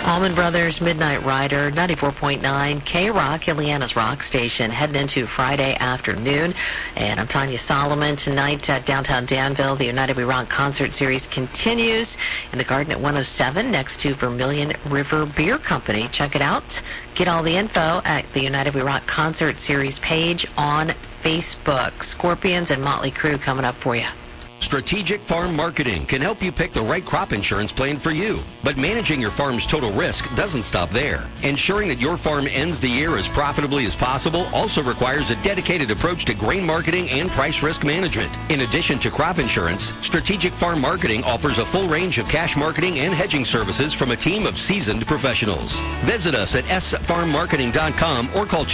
Allman Brothers Midnight Rider, 94.9 K-Rock, Indiana's rock station, heading into Friday afternoon. And I'm Tanya Solomon. Tonight at downtown Danville, the United We Rock concert series continues in the Garden at 107 next to Vermilion River Beer Company. Check it out. Get all the info at the United We Rock concert series page on Facebook. Scorpions and Motley Crue coming up for you. Strategic Farm Marketing can help you pick the right crop insurance plan for you. But managing your farm's total risk doesn't stop there. Ensuring that your farm ends the year as profitably as possible also requires a dedicated approach to grain marketing and price risk management. In addition to crop insurance, Strategic Farm Marketing offers a full range of cash marketing and hedging services from a team of seasoned professionals. Visit us at sfarmmarketing.com or call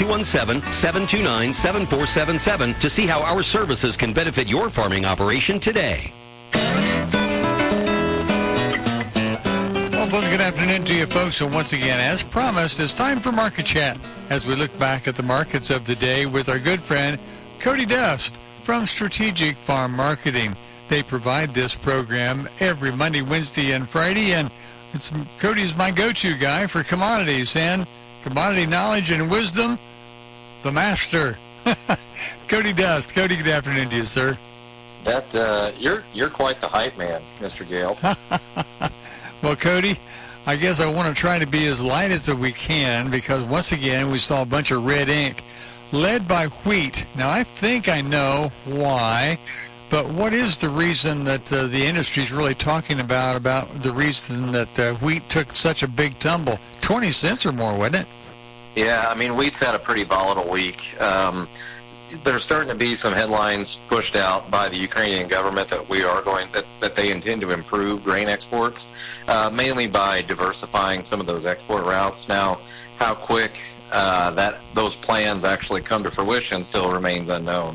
217-729-7477 to see how our services can benefit your farming operation today. Well, good afternoon to you folks, and once again, as promised, it's time for Market Chat as we look back at the markets of the day with our good friend Cody Dust from Strategic Farm Marketing. They provide this program every Monday, Wednesday, and Friday, and Cody's my go-to guy for commodities and commodity knowledge and wisdom, the master. Cody Dust. Cody, good afternoon to you, sir. You're quite the hype man, Mr. Gale. Well, Cody, I guess I want to try to be as light as we can because once again we saw a bunch of red ink led by wheat. Now I think I know why, but what is the reason that the industry is really talking about the reason that wheat took such a big tumble? 20 cents or more, wasn't it? Yeah, I mean wheat's had a pretty volatile week. There's starting to be some headlines pushed out by the Ukrainian government that they intend to improve grain exports, mainly by diversifying some of those export routes. Now, how quick those plans actually come to fruition still remains unknown.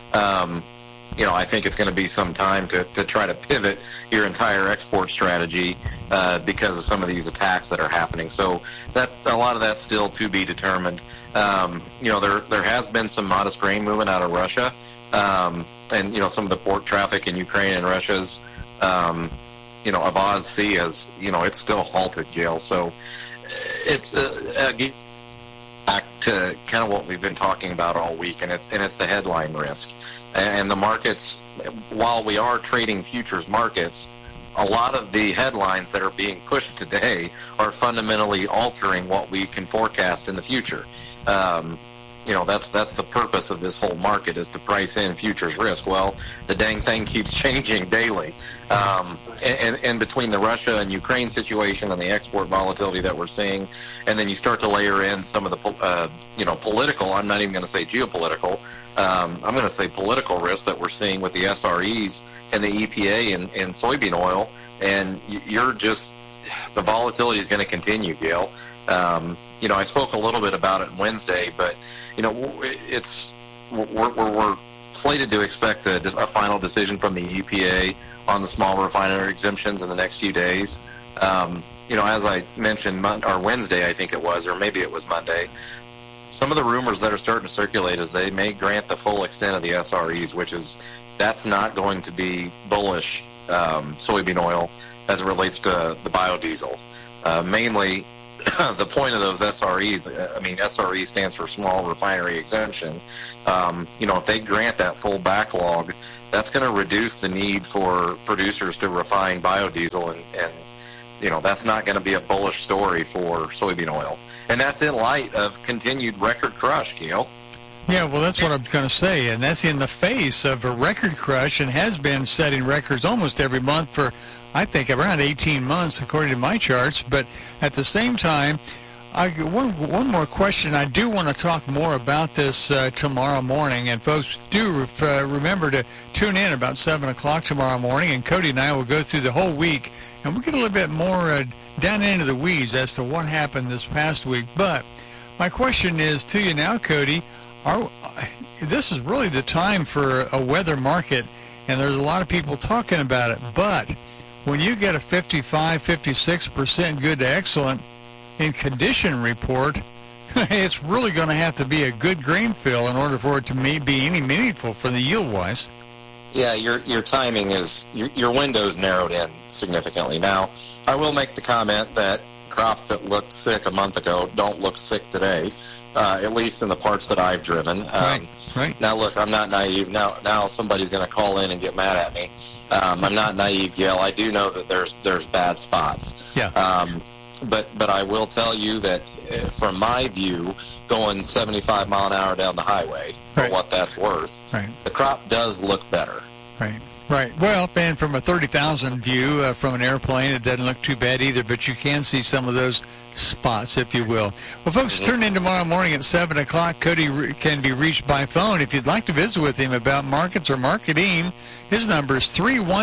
I think it's going to be some time to try to pivot your entire export strategy because of some of these attacks that are happening. So that a lot of that's still to be determined. There has been some modest grain movement out of Russia, and some of the port traffic in Ukraine and Russia's, Avaz Sea has, it's still halted, Gail. So it's back to kind of what we've been talking about all week, and it's the headline risk. And the markets, while we are trading futures markets, a lot of the headlines that are being pushed today are fundamentally altering what we can forecast in the future. That's the purpose of this whole market, is to price in futures risk. Well, the dang thing keeps changing daily. And between the Russia and Ukraine situation and the export volatility that we're seeing, and then you start to layer in some of the, political, I'm not even going to say geopolitical, I'm going to say political risk that we're seeing with the SREs and the EPA and soybean oil, and the volatility is going to continue, Gail. I spoke a little bit about it on Wednesday, but we're slated to expect a final decision from the EPA on the small refinery exemptions in the next few days. As I mentioned, Wednesday, I think it was, or maybe it was Monday, some of the rumors that are starting to circulate is they may grant the full extent of the SREs, that's not going to be bullish soybean oil as it relates to the biodiesel. Mainly, the point of those SREs, SRE stands for small refinery exemption. If they grant that full backlog, that's going to reduce the need for producers to refine biodiesel, and that's not going to be a bullish story for soybean oil. And that's in light of continued record crush, Gail. Yeah, well, that's what I'm going to say, and that's in the face of a record crush and has been setting records almost every month for, I think, around 18 months, according to my charts. But at the same time, one more question. I do want to talk more about this tomorrow morning, and folks do remember to tune in about 7 o'clock tomorrow morning, and Cody and I will go through the whole week, and we'll get a little bit more down into the weeds as to what happened this past week. But my question is to you now, Cody, this is really the time for a weather market, and there's a lot of people talking about it, but when you get a 55, 56% good to excellent in condition report, it's really going to have to be a good grain fill in order for it to be any meaningful for the yield-wise. Yeah, your timing is, your window's narrowed in significantly. Now, I will make the comment that crops that looked sick a month ago don't look sick today, at least in the parts that I've driven. Right. Now, look, I'm not naive. Now somebody's going to call in and get mad at me. I'm not naive, Gail. I do know that there's bad spots. Yeah. But I will tell you that from my view, going 75 mile an hour down the highway, for what that's worth, the crop does look better. Right. Well, and from a 30,000 view from an airplane, it doesn't look too bad either, but you can see some of those spots, if you will. Well, folks, tune in tomorrow morning at 7 o'clock. Cody can be reached by phone. If you'd like to visit with him about markets or marketing, his number is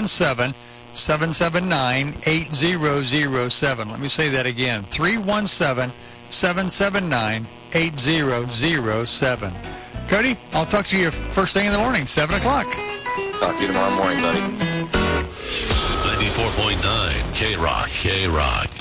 317-779-8007. Let me say that again, 317-779-8007. Cody, I'll talk to you first thing in the morning, 7 o'clock. Talk to you tomorrow morning, buddy. 94.9 K-Rock.